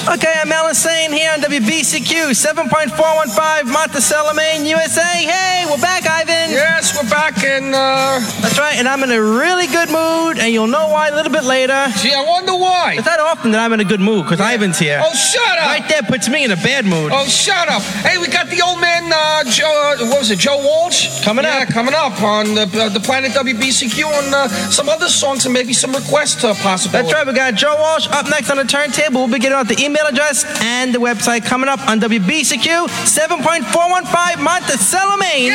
Okay, I'm Alan Sane here on WBCQ 7.415 Monticello, Maine, USA. Hey, we're back, Ivan. Yes, we're back, and That's right, and I'm in a really good mood, and you'll know why a little bit later. gee, I wonder why. It's not often that I'm in a good mood, because Ivan's here. Oh, shut up. Right there puts me in a bad mood. Oh, shut up. Hey, we got the old man, Joe, what was it, Joe Walsh? Coming up on the Planet WBCQ, and some other songs and maybe some requests possible. That's right, we got Joe Walsh up next on the turntable. We'll be getting out the email address and the website coming up on WBCQ 7.415 Monticello, Maine.